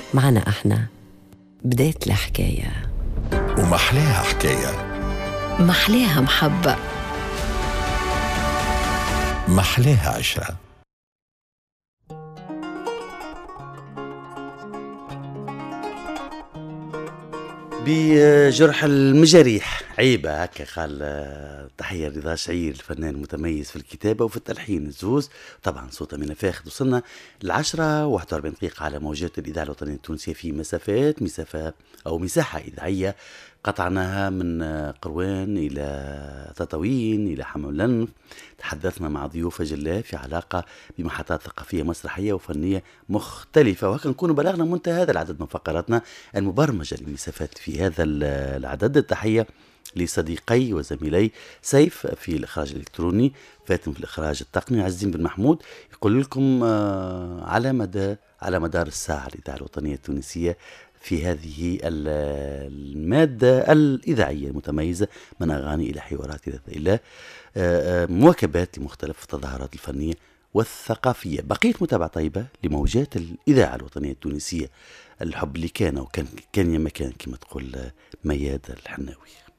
معنا احنا بداية الحكاية، ومحلاها حكاية، محلاها محبة، محلاها عشرة. بجرح المجاريح عيبة هكا قال. تحية رضا شعير، الفنان المتميز في الكتابة وفي التلحين الزوز. طبعا صوته من فاخد. وصلنا 10:41 دقيقة على موجات الإذاعة الوطنية التونسية في مسافة أو مساحة إذاعية قطعناها من قروان إلى تطاوين إلى حمولنف. تحدثنا مع ضيوف جلاء في علاقة بمحطات ثقافية مسرحية وفنية مختلفة، وهكذا نكون بلغنا منتهى هذا العدد من فقراتنا المبرمجة للمسافات في هذا العدد. التحية لصديقي وزميلي سيف في الإخراج الإلكتروني، فاتن في الإخراج التقني، عزيز بن محمود يقول لكم على مدار الساعة الإذاعة الوطنية التونسية في هذه المادة الإذاعية المتميزة، من أغاني إلى حوارات إلى مواكبات لمختلف التظاهرات الفنية والثقافية. بقية متابعة طيبة لموجات الإذاعة الوطنية التونسية. الحب اللي كان وكان يا مكان كما تقول مياد الحناوي.